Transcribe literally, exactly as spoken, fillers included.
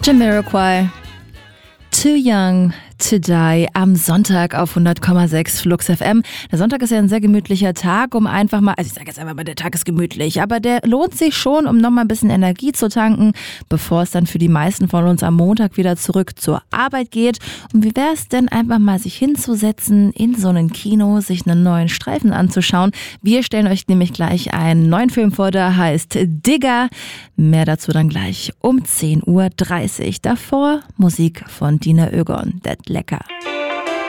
Jamiroquai, Too Young to Die am Sonntag auf hundert Komma sechs Flux F M. Der Sonntag ist ja ein sehr gemütlicher Tag, um einfach mal, also ich sage jetzt einfach mal, der Tag ist gemütlich, aber der lohnt sich schon, um nochmal ein bisschen Energie zu tanken, bevor es dann für die meisten von uns am Montag wieder zurück zur Arbeit geht. Und wie wäre es denn einfach mal, sich hinzusetzen, in so ein Kino, sich einen neuen Streifen anzuschauen? Wir stellen euch nämlich gleich einen neuen Film vor, der heißt Digger. Mehr dazu dann gleich um zehn Uhr dreißig. Davor Musik von Dina Ögon. Das lecker.